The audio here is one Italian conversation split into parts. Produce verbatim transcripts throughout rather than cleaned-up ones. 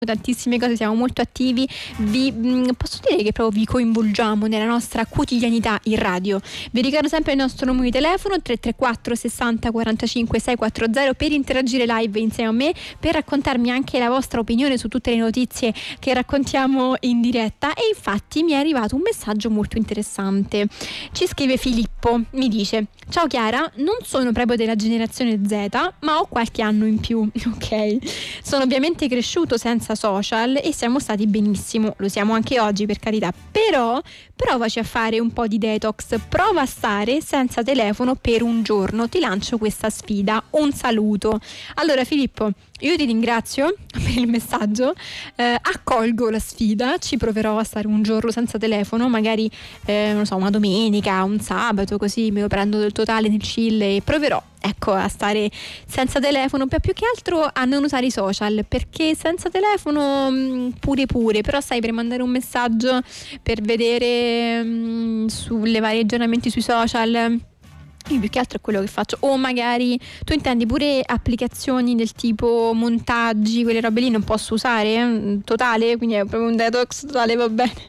tantissime cose, siamo molto attivi, vi mh, posso dire che proprio vi coinvolgiamo nella nostra quotidianità in radio. Vi ricordo sempre il nostro numero di telefono tre tre quattro sessanta quarantacinque seicentoquaranta per interagire live insieme a me, per raccontarmi anche la vostra opinione su tutte le notizie che raccontiamo in diretta. E infatti mi è arrivato un messaggio molto interessante. Ci scrive Filippo, mi dice: ciao Chiara, non sono proprio della generazione Z, ma ho qualche anno in più. Ok, sono ovviamente cresciuto senza social e siamo stati benissimo, lo siamo anche oggi, per carità, però provaci a fare un po' di detox, prova a stare senza telefono per un giorno, ti lancio questa sfida, un saluto. Allora Filippo, io ti ringrazio per il messaggio, eh, accolgo la sfida, ci proverò a stare un giorno senza telefono, magari eh, non so, una domenica, un sabato, così me lo prendo del totale nel chill e proverò, ecco, a stare senza telefono, per più che altro a non usare i social, perché senza telefono mh, pure pure, però sai, per mandare un messaggio, per vedere mh, sulle vari aggiornamenti sui social, io più che altro è quello che faccio. O magari tu intendi pure applicazioni del tipo montaggi, quelle robe lì non posso usare, eh? Totale, quindi è proprio un detox totale, va bene.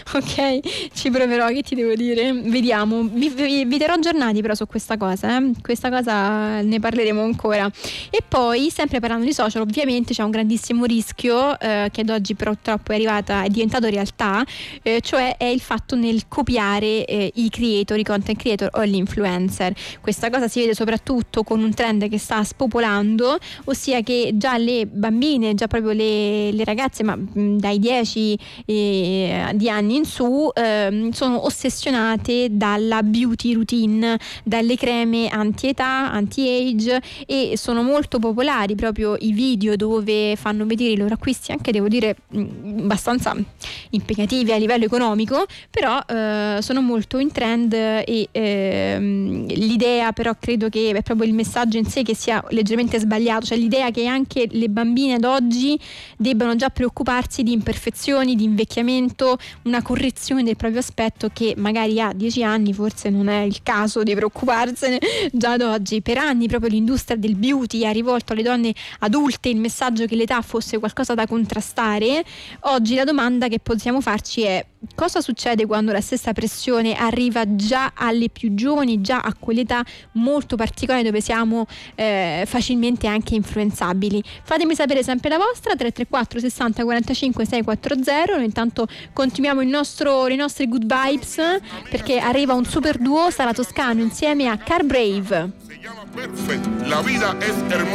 Ok, ci proverò, che ti devo dire? Vediamo, vi, vi, vi terrò aggiornati però su questa cosa, eh? Questa cosa ne parleremo ancora. E poi, sempre parlando di social, ovviamente c'è un grandissimo rischio eh, che ad oggi purtroppo è arrivata, è diventato realtà, eh, cioè è il fatto nel copiare eh, i creator, i content creator o gli influencer. Questa cosa si vede soprattutto con un trend che sta spopolando, ossia che già le bambine, già proprio le, le ragazze, ma mh, dai dieci eh, di anni in su, ehm, sono ossessionate dalla beauty routine, dalle creme anti-età, anti-age, e sono molto popolari proprio i video dove fanno vedere i loro acquisti, anche devo dire mh, abbastanza impegnativi a livello economico, però eh, sono molto in trend e ehm, l'idea però credo che è proprio il messaggio in sé che sia leggermente sbagliato, cioè l'idea che anche le bambine ad oggi debbano già preoccuparsi di imperfezioni, di invecchiamento, una correzione del proprio aspetto, che magari a dieci anni forse non è il caso di preoccuparsene già ad oggi. Per anni proprio l'industria del beauty ha rivolto alle donne adulte il messaggio che l'età fosse qualcosa da contrastare. Oggi la domanda che possiamo farci è: cosa succede quando la stessa pressione arriva già alle più giovani, già a quell'età molto particolare dove siamo eh, facilmente anche influenzabili? Fatemi sapere sempre la vostra, tre tre quattro sessanta quarantacinque seicentoquaranta. Noi intanto continuiamo il nostro, le nostre good vibes, perché arriva un super duo, Sara Toscano insieme a Car Brave. Se llama Perfect. La vida es hermosa.